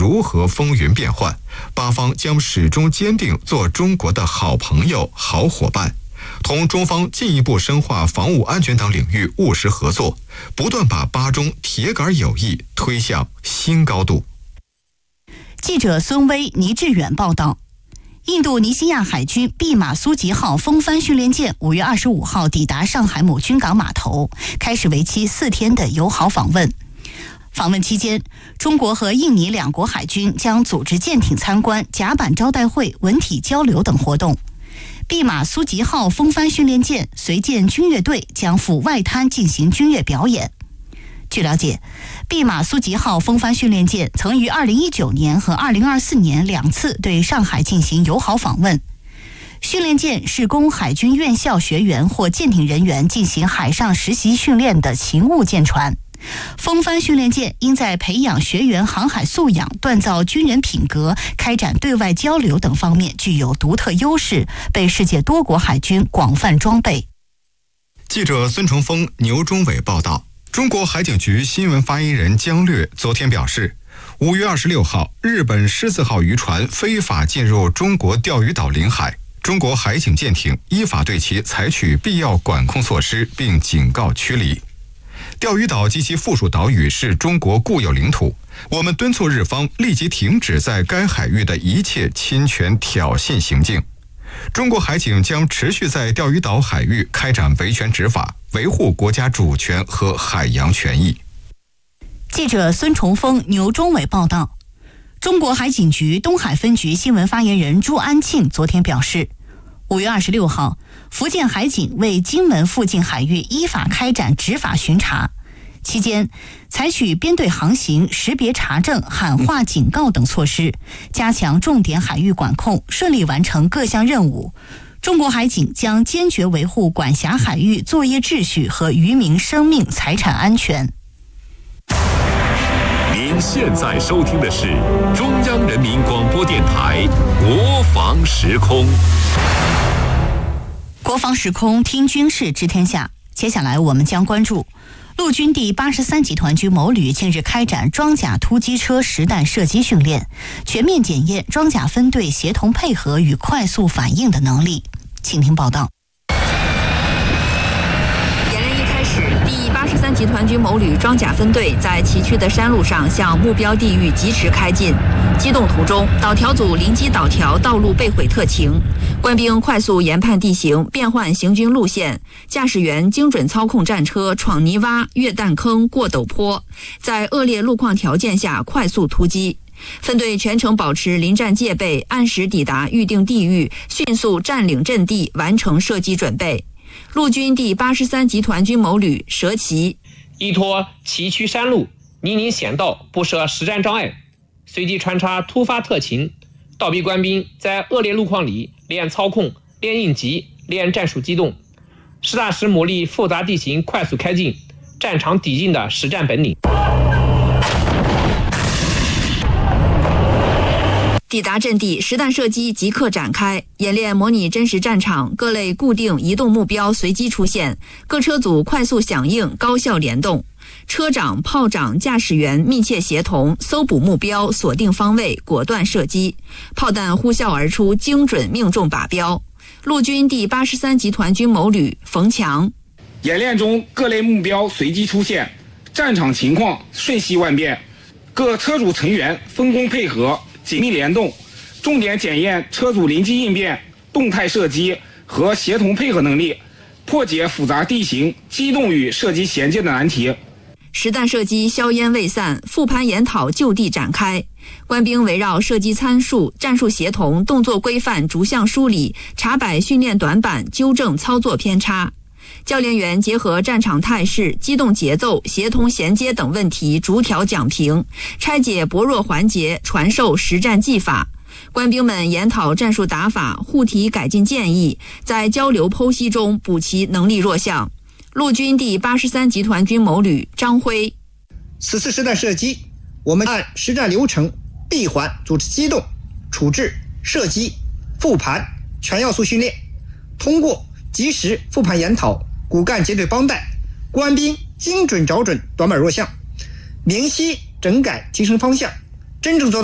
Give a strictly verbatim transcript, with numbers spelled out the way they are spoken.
如何风云变幻，巴方将始终坚定做中国的好朋友、好伙伴，同中方进一步深化防务安全等领域务实合作，不断把巴中铁杆友谊推向新高度。 记者孙威、倪志远报道。印度尼西亚海军毕马苏吉号风帆训练舰五月二十五号抵达上海某军港码头，开始为期四天的友好访问。访问期间，中国和印尼两国海军将组织舰艇参观、甲板招待会、文体交流等活动。毕马苏吉号风帆训练舰随舰军乐队将赴外滩进行军乐表演。据了解，毕马苏吉号风帆训练舰曾于二零一九年和二零二四年两次对上海进行友好访问。训练舰是供海军院校学员或舰艇人员进行海上实习训练的勤务舰船。风帆训练舰应在培养学员航海素养、锻造军人品格、开展对外交流等方面具有独特优势，被世界多国海军广泛装备。 记者孙崇峰、牛忠伟报道。中国海警局新闻发言人姜略昨天表示，五月二十六号，日本狮子号渔船非法进入中国钓鱼岛领海，中国海警舰艇依法对其采取必要管控措施，并警告驱离。钓鱼岛及其附属岛屿是中国固有领土，我们敦促日方立即停止在该海域的一切侵权挑衅行径。中国海警将持续在钓鱼岛海域开展维权执法，维护国家主权和海洋权益。 记者孙崇峰、牛忠伟报道。中国海警局东海分局新闻发言人朱安庆昨天表示，五月二十六号，福建海警为金门附近海域依法开展执法巡查，期间采取编队航行、识别查证、喊话警告等措施，加强重点海域管控，顺利完成各项任务。中国海警将坚决维护管辖海域作业秩序和渔民生命财产安全。 您现在收听的是中央人民广播电台国防时空。 国防时空听军事知天下，接下来我们将关注陆军第八十三集团军某旅近日开展装甲突击车实弹射击训练，全面检验装甲分队协同配合与快速反应的能力。请听报道。 演练一开始，第八十三集团军某旅装甲分队在崎岖的山路上向目标地域疾驰开进。机动途中，导调组临机导调道路被毁特情，官兵快速研判地形，变换行军路线，驾驶员精准操控战车闯泥洼、越弹坑、过陡坡，在恶劣路况条件下快速突击。分队全程保持临战戒备，按时抵达预定地域，迅速占领阵地，完成射击准备。陆军第八十三集团军某旅蛇旗依托崎岖山路、泥泞险道，不设实战障碍，随机穿插突发特情，倒逼官兵在恶劣路况里练操控、练应急、练战术机动，实打实磨砺复杂地形快速开进、战场抵近的实战本领。 抵达阵地，实弹射击即刻展开，演练模拟真实战场，各类固定移动目标随机出现，各车组快速响应，高效联动。车长、炮长、驾驶员密切协同，搜捕目标，锁定方位，果断射击，炮弹呼啸而出，精准命中靶标。陆军第八十三集团军某旅冯强， 演练中各类目标随机出现，战场情况瞬息万变，各车组成员分工配合，紧密联动，重点检验车组临机应变、动态射击和协同配合能力，破解复杂地形、机动与射击衔接的难题。 实弹射击硝烟未散，复盘研讨就地展开。官兵围绕射击参数、战术协同、动作规范逐项梳理，查摆训练短板，纠正操作偏差。教练员结合战场态势、机动节奏、协同衔接等问题逐条讲评，拆解薄弱环节，传授实战技法。官兵们研讨战术打法，互提改进建议，在交流剖析中补齐能力弱项。陆军第八十三集团军某旅张辉， 此次实弹射击，我们按实战流程闭环组织机动、处置、射击、复盘全要素训练，通过及时复盘研讨、骨干结对帮带，官兵精准找准短板弱项，明晰整改提升方向，真正做到